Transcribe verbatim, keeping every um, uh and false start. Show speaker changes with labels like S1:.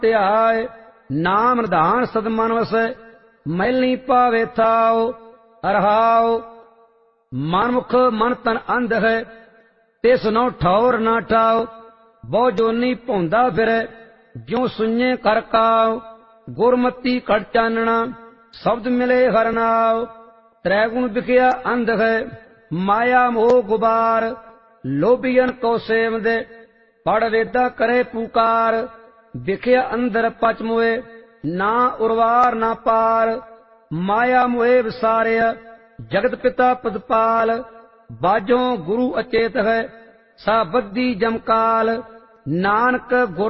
S1: ਧਿਆਏ ਨਾਮ ਨਿਧਾਨ ਸਦਮਨ ਵਸੈ ਮੈਲੀ ਪਾਵੇ ਥਾਉ ਰਹਾਉ। ਮਨਮੁਖ ਮਨ ਤਨ ਅੰਧ ਹੈ ਤਿਸ ਨੋ ਠੌਰ ਨਾ ਠਾਉ ਬਹੁ ਜੋਨੀ ਭੌਂਦਾ ਫਿਰੈ ਜਿਉ ਸੁਣੇ ਕਰ ਕਾਉ। ਗੁਰਮਤੀ ਘਟ ਚਾਨਣਾ ਸ਼ਬਦ ਮਿਲੇ ਹਰਿ ਨਾਉ ਤ੍ਰੈ ਗੁਣ ਵਿਖਿਆ ਅੰਧ ਹੈ ਮਾਇਆ ਮੋਹ ਗੁਬਾਰ। ਲੋਭੀਅਨ ਕੋ ਸੇਵਦੇ ਪੜ ਵੇਦਾ ਕਰੇ ਪੁਕਾਰ ਵਿਖਿਆ ਅੰਦਰ ਪਚ ਮੋਏ ਨਾ ਉਰਵਾਰ ਨਾ ਪਾਰ। ਮਾਇਆ ਮੋਏ ਵਿਸਾਰਿਆ ਜਗਤ ਪਿਤਾ ਪਦਪਾਲ ਬਾਝੋਂ ਗੁਰੂ ਅਚੇਤ ਹੈ ਸਾ ਬੱਧੀ ਜਮਕਾਲ। ਨਾਨਕ ਗੁਰ